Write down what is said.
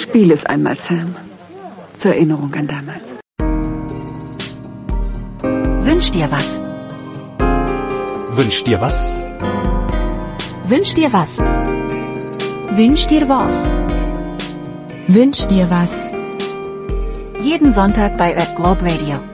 Spiel es einmal, Sam. Zur Erinnerung an damals. Wünsch dir was. Wünsch dir was? Wünsch dir was. Wünsch dir was. Wünsch dir was. Jeden Sonntag bei @GlobeRadio.